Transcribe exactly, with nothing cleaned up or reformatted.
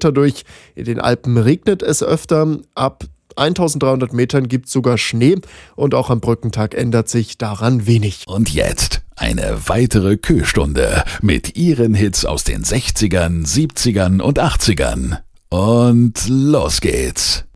Gewitter durch. In den Alpen regnet es öfter. Ab eintausenddreihundert Metern gibt es sogar Schnee und auch am Brückentag ändert sich daran wenig. Und jetzt eine weitere Kühlstunde mit ihren Hits aus den sechzigern, siebzigern und achtzigern. Und los geht's.